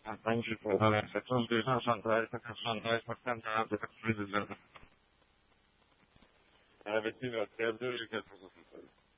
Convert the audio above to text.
Thank you for having me. Du är Sandberg, det är president. Jag vet inte vad jag ska göra.